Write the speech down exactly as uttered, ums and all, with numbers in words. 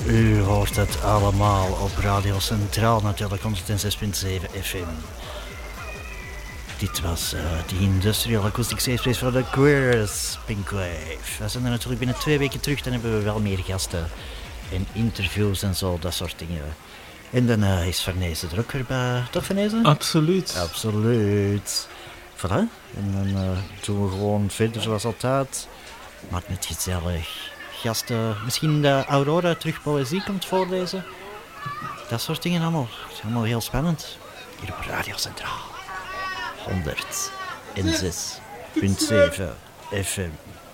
U hoort het allemaal op Radio Centraal, natuurlijk honderd zes komma zeven F M. Dit was uh, de Industrial Acoustic Safe Space voor de Queers, Pink Wave. We zijn er natuurlijk binnen twee weken terug, dan hebben we wel meer gasten en interviews en zo, dat soort dingen. En dan uh, is Farnese er ook weer bij. Toch, Farnese? Absoluut. Absoluut. Voilà. En dan uh, doen we gewoon verder zoals altijd. Maakt het gezellig. Gasten, misschien de Aurora terug poëzie komt voorlezen. Dat soort dingen allemaal. Het is allemaal heel spannend. Hier op Radio Centraal. honderd zes komma zeven F M.